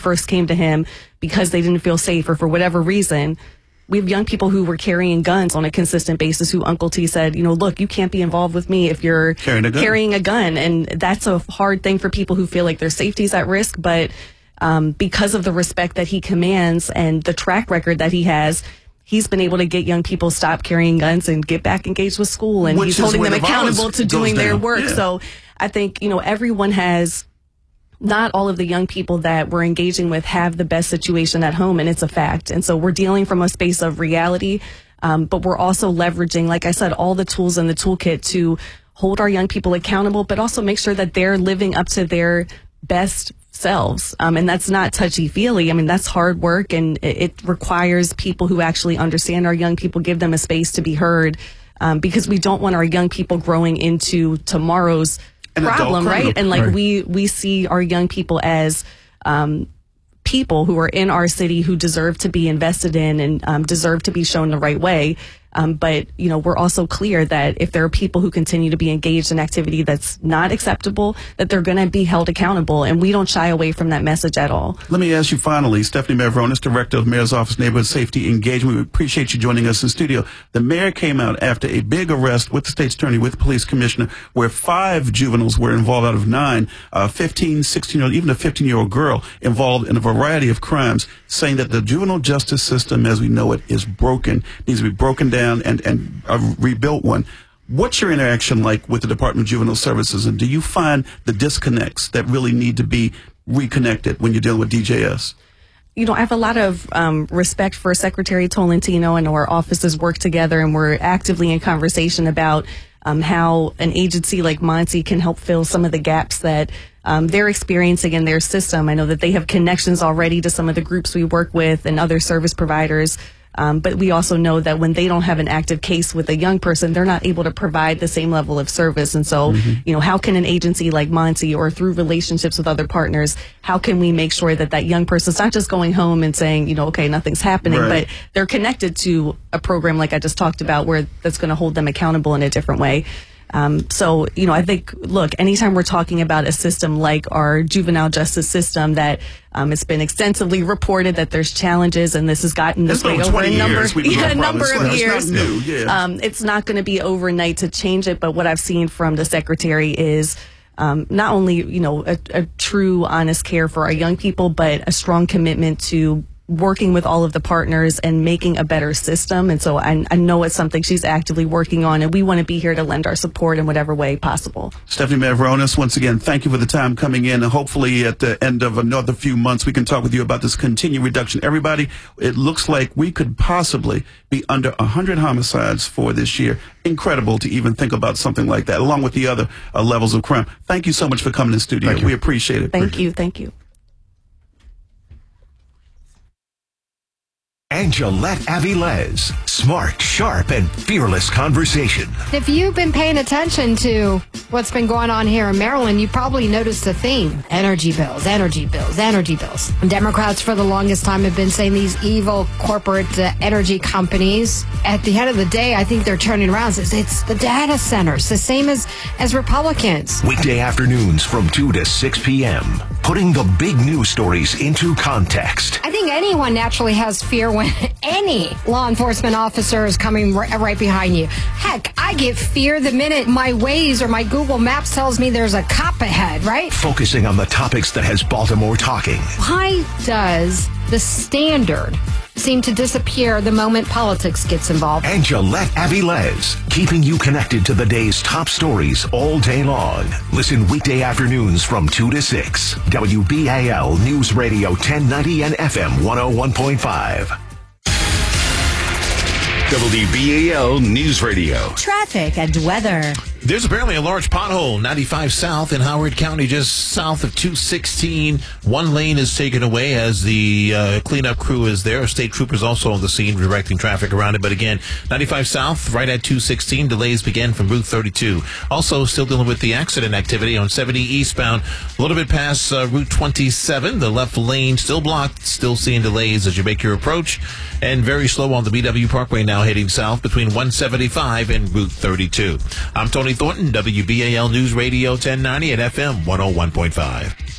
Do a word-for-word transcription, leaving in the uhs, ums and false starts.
first came to him because they didn't feel safe or for whatever reason. We have young people who were carrying guns on a consistent basis who Uncle T said, you know, look, you can't be involved with me if you're carrying a gun. Carrying a gun. And that's a hard thing for people who feel like their safety's at risk. But um, because of the respect that he commands and the track record that he has, he's been able to get young people stop carrying guns and get back engaged with school. And Which he's holding them the accountable to doing down. their work. Yeah. So I think, you know, everyone has... Not all of the young people that we're engaging with have the best situation at home, and it's a fact. And so we're dealing from a space of reality, um, but we're also leveraging, like I said, all the tools in the toolkit to hold our young people accountable, but also make sure that they're living up to their best selves. Um, and that's not touchy-feely. I mean, that's hard work, and it, it requires people who actually understand our young people, give them a space to be heard, um, because we don't want our young people growing into tomorrow's An problem, right? And like right. we we see our young people as um, people who are in our city who deserve to be invested in and um, deserve to be shown the right way. Um, but, you know, we're also clear that if there are people who continue to be engaged in activity that's not acceptable, that they're going to be held accountable. And we don't shy away from that message at all. Let me ask you finally, Stephanie Mavronis, Director of the Mayor's Office Neighborhood Safety Engagement. We appreciate you joining us in studio. The mayor came out after a big arrest with the state's attorney, with the police commissioner, where five juveniles were involved out of nine, uh, fifteen, sixteen-year-old, even a fifteen-year-old girl involved in a variety of crimes, saying that the juvenile justice system as we know it is broken, needs to be broken down and, and uh, rebuilt one. What's your interaction like with the Department of Juvenile Services, and do you find the disconnects that really need to be reconnected when you're dealing with D J S? You know, I have a lot of um, respect for Secretary Tolentino, and our offices work together, and we're actively in conversation about um, how an agency like Monty can help fill some of the gaps that um, they're experiencing in their system. I know that they have connections already to some of the groups we work with and other service providers. Um, but we also know that when they don't have an active case with a young person, they're not able to provide the same level of service. And so, mm-hmm. you know, how can an agency like Monty, or through relationships with other partners, how can we make sure that that young person's not just going home and saying, you know, okay, nothing's happening, right. but they're connected to a program like I just talked about, where that's going to hold them accountable in a different way. Um, so, you know, I think, look, anytime we're talking about a system like our juvenile justice system that um, it's been extensively reported that there's challenges, and this has gotten this way over a number, yeah, a number of years. It's not new, yeah. Um, it's not going to be overnight to change it. But what I've seen from the secretary is um, not only, you know, a, a true, honest care for our young people, but a strong commitment to working with all of the partners and making a better system. And so I, I know it's something she's actively working on, and we want to be here to lend our support in whatever way possible. Stephanie Mavronis, once again, thank you for the time coming in, and hopefully at the end of another few months we can talk with you about this continued reduction. Everybody, it looks like we could possibly be under one hundred homicides for this year. Incredible to even think about something like that, along with the other uh, levels of crime. Thank you so much for coming in studio. We appreciate it. Thank appreciate you. it. Thank you. Angelette Avilés, smart, sharp, and fearless conversation. If you've been paying attention to what's been going on here in Maryland, you probably noticed a theme. Energy bills, energy bills, energy bills. Democrats for the longest time have been saying these evil corporate uh, energy companies. At the end of the day, I think they're turning around. It's, it's the data centers, the same as, as Republicans. Weekday afternoons from two to six p.m. Putting the big news stories into context. I think anyone naturally has fear when any law enforcement officer is coming r- right behind you. Heck, I get fear the minute my Waze or my Google Maps tells me there's a cop ahead, right? Focusing on the topics that has Baltimore talking. Why does the standard seem to disappear the moment politics gets involved? Angelette Avilés, keeping you connected to the day's top stories all day long. Listen weekday afternoons from two to six. W B A L News Radio ten ninety and F M one oh one point five. W B A L News Radio. Traffic and weather. There's apparently a large pothole, ninety-five South in Howard County, just south of two sixteen. One lane is taken away as the uh, cleanup crew is there. State troopers also on the scene directing traffic around it. But again, ninety-five South, right at two sixteen. Delays begin from Route thirty-two. Also, still dealing with the accident activity on seventy eastbound, a little bit past uh, Route twenty-seven. The left lane still blocked, still seeing delays as you make your approach. And very slow on the B W Parkway now heading south between one seventy-five and Route thirty-two. I'm Tony Thornton, W B A L News Radio ten ninety at F M one oh one point five.